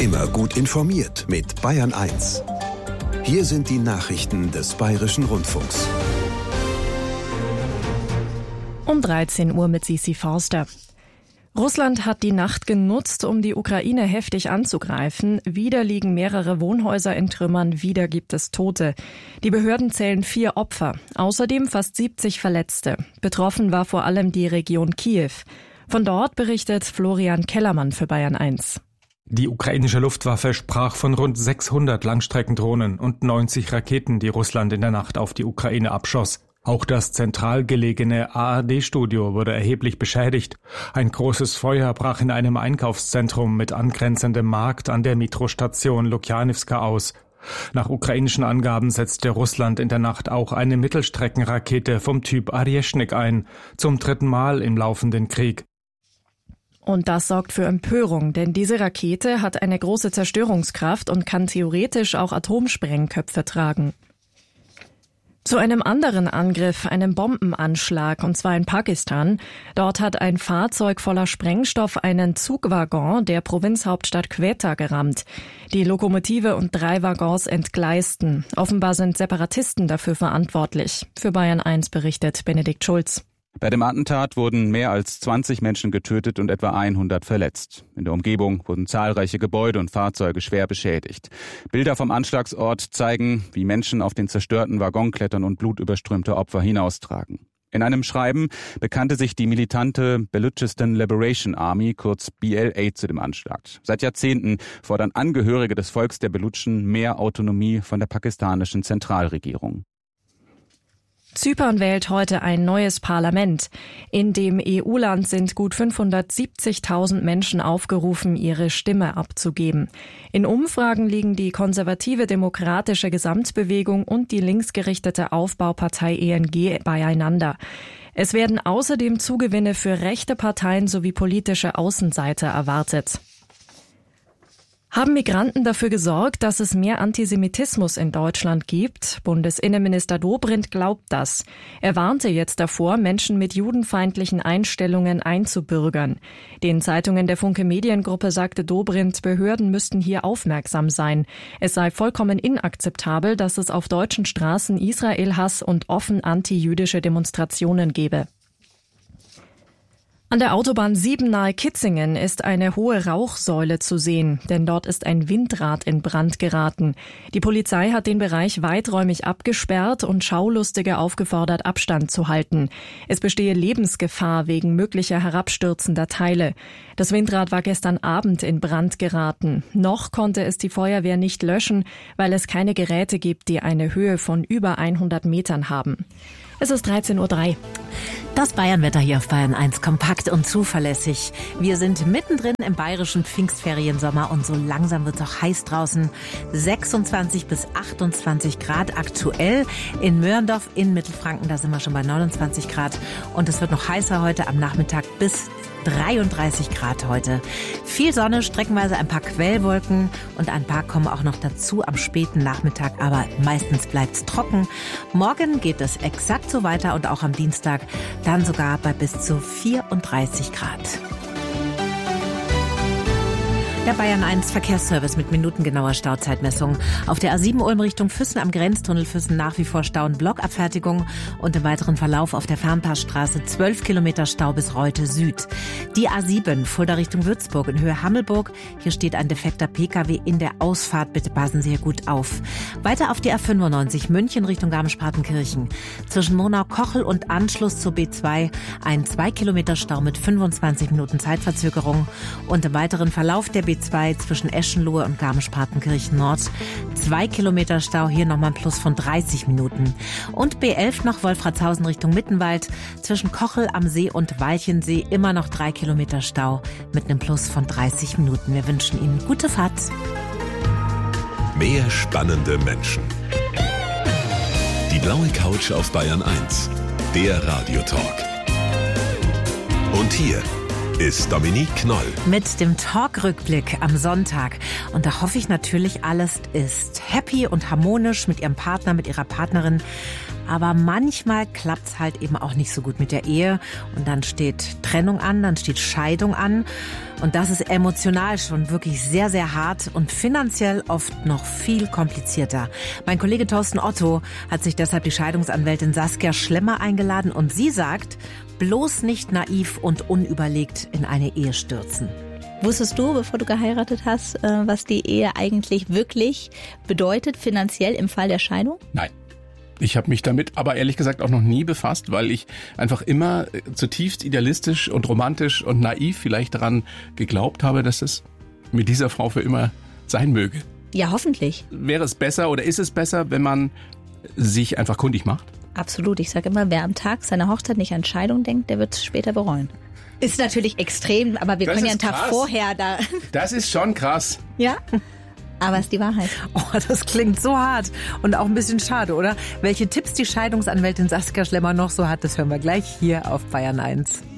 Immer gut informiert mit Bayern 1. Hier sind die Nachrichten des Bayerischen Rundfunks. Um 13 Uhr mit Sisi Forster. Russland hat die Nacht genutzt, um die Ukraine heftig anzugreifen. Wieder liegen mehrere Wohnhäuser in Trümmern, wieder gibt es Tote. Die Behörden zählen 4 Opfer, außerdem fast 70 Verletzte. Betroffen war vor allem die Region Kiew. Von dort berichtet Florian Kellermann für Bayern 1. Die ukrainische Luftwaffe sprach von rund 600 Langstreckendrohnen und 90 Raketen, die Russland in der Nacht auf die Ukraine abschoss. Auch das zentral gelegene ARD-Studio wurde erheblich beschädigt. Ein großes Feuer brach in einem Einkaufszentrum mit angrenzendem Markt an der Metrostation Lukjanivka aus. Nach ukrainischen Angaben setzte Russland in der Nacht auch eine Mittelstreckenrakete vom Typ Arjeschnik ein, zum 3. Mal im laufenden Krieg. Und das sorgt für Empörung, denn diese Rakete hat eine große Zerstörungskraft und kann theoretisch auch Atomsprengköpfe tragen. Zu einem anderen Angriff, einem Bombenanschlag, und zwar in Pakistan. Dort hat ein Fahrzeug voller Sprengstoff einen Zugwaggon der Provinzhauptstadt Quetta gerammt. Die Lokomotive und 3 Waggons entgleisten. Offenbar sind Separatisten dafür verantwortlich. Für Bayern 1 berichtet Benedikt Schulz. Bei dem Attentat wurden mehr als 20 Menschen getötet und etwa 100 verletzt. In der Umgebung wurden zahlreiche Gebäude und Fahrzeuge schwer beschädigt. Bilder vom Anschlagsort zeigen, wie Menschen auf den zerstörten Waggon klettern und blutüberströmte Opfer hinaustragen. In einem Schreiben bekannte sich die militante Baluchistan Liberation Army, kurz BLA, zu dem Anschlag. Seit Jahrzehnten fordern Angehörige des Volks der Baluchen mehr Autonomie von der pakistanischen Zentralregierung. Zypern wählt heute ein neues Parlament. In dem EU-Land sind gut 570.000 Menschen aufgerufen, ihre Stimme abzugeben. In Umfragen liegen die konservative Demokratische Gesamtbewegung und die linksgerichtete Aufbaupartei ENG beieinander. Es werden außerdem Zugewinne für rechte Parteien sowie politische Außenseiter erwartet. Haben Migranten dafür gesorgt, dass es mehr Antisemitismus in Deutschland gibt? Bundesinnenminister Dobrindt glaubt das. Er warnte jetzt davor, Menschen mit judenfeindlichen Einstellungen einzubürgern. Den Zeitungen der Funke Mediengruppe sagte Dobrindt, Behörden müssten hier aufmerksam sein. Es sei vollkommen inakzeptabel, dass es auf deutschen Straßen Israel-Hass und offen antijüdische Demonstrationen gebe. An der Autobahn 7 nahe Kitzingen ist eine hohe Rauchsäule zu sehen, denn dort ist ein Windrad in Brand geraten. Die Polizei hat den Bereich weiträumig abgesperrt und Schaulustige aufgefordert, Abstand zu halten. Es bestehe Lebensgefahr wegen möglicher herabstürzender Teile. Das Windrad war gestern Abend in Brand geraten. Noch konnte es die Feuerwehr nicht löschen, weil es keine Geräte gibt, die eine Höhe von über 100 Metern haben. Es ist 13:03 Uhr. Das Bayernwetter hier auf Bayern 1, kompakt und zuverlässig. Wir sind mittendrin im bayerischen Pfingstferiensommer und so langsam wird es auch heiß draußen. 26 bis 28 Grad aktuell. In Möhrendorf in Mittelfranken, da sind wir schon bei 29 Grad. Und es wird noch heißer heute am Nachmittag bis 33 Grad heute. Viel Sonne, streckenweise ein paar Quellwolken und ein paar kommen auch noch dazu am späten Nachmittag, aber meistens bleibt es trocken. Morgen geht es exakt so weiter und auch am Dienstag dann sogar bei bis zu 34 Grad. Der Bayern 1 Verkehrsservice mit minutengenauer Stauzeitmessung. Auf der A7 Ulm Richtung Füssen am Grenztunnel Füssen nach wie vor Stau und Blockabfertigung und im weiteren Verlauf auf der Fernpassstraße 12 Kilometer Stau bis Reute Süd. Die A7 Fulda Richtung Würzburg in Höhe Hammelburg. Hier steht ein defekter Pkw in der Ausfahrt. Bitte passen Sie hier gut auf. Weiter auf die A95 München Richtung Garmisch-Partenkirchen. Zwischen Monau-Kochel und Anschluss zur B2 ein 2 Kilometer Stau mit 25 Minuten Zeitverzögerung und im weiteren Verlauf der B2 zwischen Eschenlohe und Garmisch-Partenkirchen Nord. 2 Kilometer Stau, hier nochmal ein Plus von 30 Minuten. Und B11 nach Wolfratshausen Richtung Mittenwald. Zwischen Kochel am See und Walchensee immer noch 3 Kilometer Stau mit einem Plus von 30 Minuten. Wir wünschen Ihnen gute Fahrt. Mehr spannende Menschen. Die blaue Couch auf Bayern 1. Der Radiotalk. Und hier ist Dominique Knoll. Mit dem Talk-Rückblick am Sonntag. Und da hoffe ich natürlich, alles ist happy und harmonisch mit Ihrem Partner, mit Ihrer Partnerin. Aber manchmal klappt's halt eben auch nicht so gut mit der Ehe. Und dann steht Trennung an, dann steht Scheidung an. Und das ist emotional schon wirklich sehr, sehr hart und finanziell oft noch viel komplizierter. Mein Kollege Thorsten Otto hat sich deshalb die Scheidungsanwältin Saskia Schlemmer eingeladen. Und sie sagt, bloß nicht naiv und unüberlegt in eine Ehe stürzen. Wusstest du, bevor du geheiratet hast, was die Ehe eigentlich wirklich bedeutet, finanziell im Fall der Scheidung? Nein. Ich habe mich damit aber ehrlich gesagt auch noch nie befasst, weil ich einfach immer zutiefst idealistisch und romantisch und naiv vielleicht daran geglaubt habe, dass es mit dieser Frau für immer sein möge. Ja, hoffentlich. Wäre es besser oder ist es besser, wenn man sich einfach kundig macht? Absolut. Ich sage immer, wer am Tag seiner Hochzeit nicht an Scheidung denkt, der wird es später bereuen. Ist natürlich extrem, aber wir können ja einen Tag vorher da... Das ist schon krass. Ja? Aber es ist die Wahrheit. Oh, das klingt so hart und auch ein bisschen schade, oder? Welche Tipps die Scheidungsanwältin Saskia Schlemmer noch so hat, das hören wir gleich hier auf Bayern 1.